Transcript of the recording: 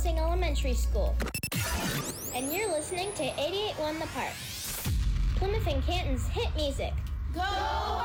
Crossing Elementary School. And you're listening to 88.1 The Park, Plymouth and Canton's hit music. Go